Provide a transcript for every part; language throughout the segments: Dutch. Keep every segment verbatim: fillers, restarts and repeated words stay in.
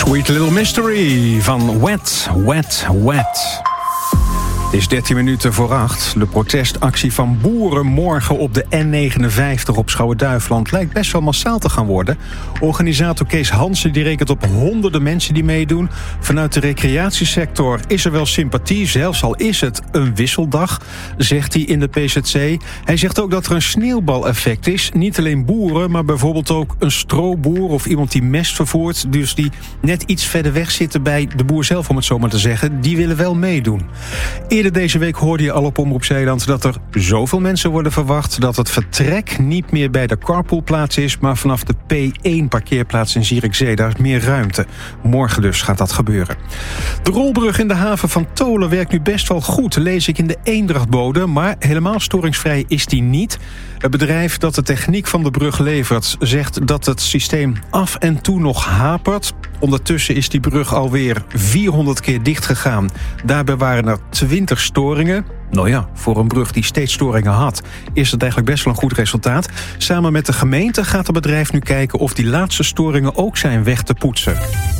Sweet Little Mystery van Wet, Wet, Wet. Het is dertien minuten voor acht. De protestactie van boeren morgen op de N negenenvijftig op Schouwen-Duiveland lijkt best wel massaal te gaan worden. Organisator Kees Hansen die rekent op honderden mensen die meedoen. Vanuit de recreatiesector is er wel sympathie, zelfs al is het een wisseldag, zegt hij in de P Z C. Hij zegt ook dat er een sneeuwbaleffect is. Niet alleen boeren, maar bijvoorbeeld ook een stroboer of iemand die mest vervoert. Dus die net iets verder weg zitten bij de boer zelf, om het zo maar te zeggen. Die willen wel meedoen. Eerder deze week hoorde je al op Omroep Zeeland dat er zoveel mensen worden verwacht dat het vertrek niet meer bij de carpoolplaats is, maar vanaf de P één parkeerplaats in Zierikzee. Daar is meer ruimte. Morgen dus gaat dat gebeuren. De rolbrug in de haven van Tolen werkt nu best wel goed, lees ik in de Eendrachtbode, maar helemaal storingsvrij is die niet. Het bedrijf dat de techniek van de brug levert zegt dat het systeem af en toe nog hapert. Ondertussen is die brug alweer vierhonderd keer dichtgegaan. Daarbij waren er twintig storingen. Nou ja, voor een brug die steeds storingen had, is het eigenlijk best wel een goed resultaat. Samen met de gemeente gaat het bedrijf nu kijken of die laatste storingen ook zijn weg te poetsen.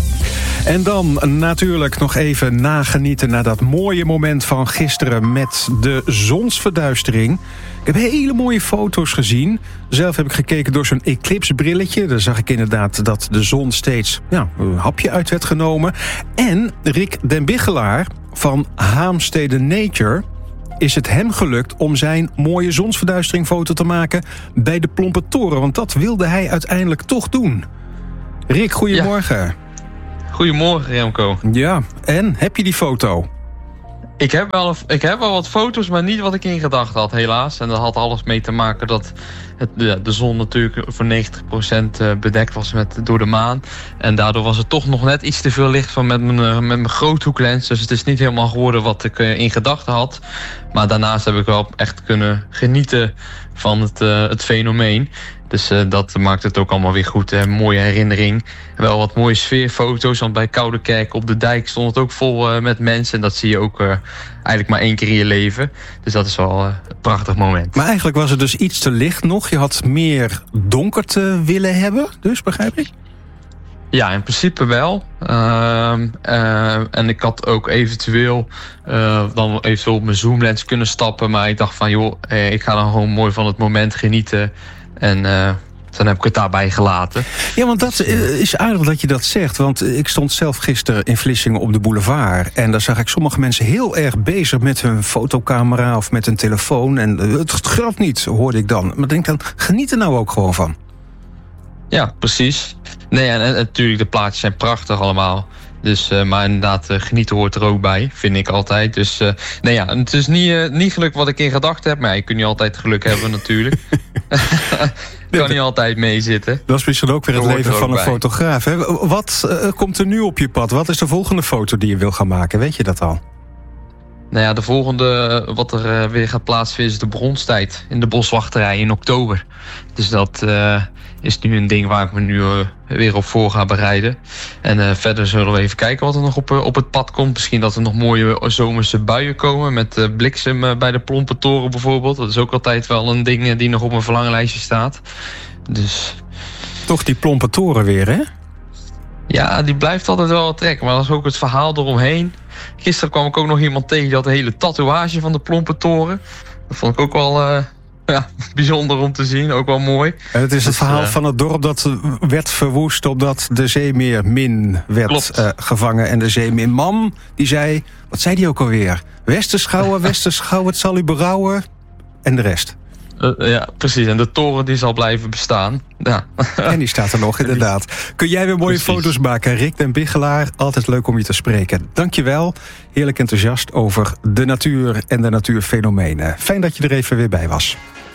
En dan natuurlijk nog even nagenieten naar dat mooie moment van gisteren met de zonsverduistering. Ik heb hele mooie foto's gezien. Zelf heb ik gekeken door zo'n eclipsebrilletje. Daar zag ik inderdaad dat de zon steeds ja, een hapje uit werd genomen. En Rick den Biggelaar van Haemstede Nature is het hem gelukt om zijn mooie zonsverduisteringfoto te maken bij de Plompe Toren. Want dat wilde hij uiteindelijk toch doen. Rick, goedemorgen. Ja. Goedemorgen, Remco. Ja, en heb je die foto? Ik heb, wel, ik heb wel wat foto's, maar niet wat ik in gedachten had, helaas. En dat had alles mee te maken dat het, de, de zon natuurlijk voor negentig procent bedekt was met, door de maan. En daardoor was er toch nog net iets te veel licht van met mijn, met mijn groothoeklens. Dus het is niet helemaal geworden wat ik in gedachten had. Maar daarnaast heb ik wel echt kunnen genieten van het, uh, het fenomeen. Dus uh, dat maakt het ook allemaal weer goed. Een mooie herinnering. Wel wat mooie sfeerfoto's. Want bij Koudekerk op de dijk stond het ook vol uh, met mensen. En dat zie je ook uh, eigenlijk maar één keer in je leven. Dus dat is wel uh, een prachtig moment. Maar eigenlijk was het dus iets te licht nog. Je had meer donker te willen hebben. Dus, begrijp ik? Ja, in principe wel. Uh, uh, en ik had ook eventueel uh, dan eventueel op mijn zoomlens kunnen stappen. Maar ik dacht van joh, eh, ik ga dan gewoon mooi van het moment genieten. En uh, dan heb ik het daarbij gelaten. Ja, want dat is aardig dat je dat zegt. Want ik stond zelf gisteren in Vlissingen op de boulevard. En daar zag ik sommige mensen heel erg bezig met hun fotocamera of met hun telefoon. En het geldt niet, hoorde ik dan. Maar denk dan, geniet er nou ook gewoon van. Ja, precies. Nee, en, en natuurlijk, de plaatjes zijn prachtig allemaal. Dus, uh, maar inderdaad, uh, genieten hoort er ook bij, vind ik altijd. Dus uh, nee, ja, het is niet, uh, niet geluk wat ik in gedachten heb. Maar ja, je kunt niet altijd geluk hebben natuurlijk. Kan niet altijd meezitten. Dat is misschien ook weer het leven van een bij. fotograaf. Hè? Wat uh, komt er nu op je pad? Wat is de volgende foto die je wil gaan maken? Weet je dat al? Nou ja, de volgende wat er uh, weer gaat plaatsvinden is de bronstijd in de boswachterij in oktober. Dus dat uh, is nu een ding waar ik me nu uh, weer op voor ga bereiden. En uh, verder zullen we even kijken wat er nog op, uh, op het pad komt. Misschien dat er nog mooie zomerse buien komen met uh, bliksem uh, bij de Plompe Toren bijvoorbeeld. Dat is ook altijd wel een ding uh, die nog op mijn verlanglijstje staat. Dus toch die Plompe Toren weer, hè? Ja, die blijft altijd wel trekken. Maar dat is ook het verhaal eromheen. Gisteren kwam ik ook nog iemand tegen die had een hele tatoeage van de Plompe Toren. Dat vond ik ook wel uh, ja, bijzonder om te zien. Ook wel mooi. En het is het dus, verhaal uh, van het dorp dat werd verwoest opdat de zeemeermin werd uh, gevangen. En de zeemeerman, die zei, wat zei die ook alweer? Westerschouwen, Westerschouwen, het zal u berouwen. En de rest. Uh, ja, precies. En de toren die zal blijven bestaan. Ja. En die staat er nog, inderdaad. Kun jij weer mooie precies. foto's maken? Rick den Biggelaar, altijd leuk om je te spreken. Dankjewel. Heerlijk enthousiast over de natuur en de natuurfenomenen. Fijn dat je er even weer bij was.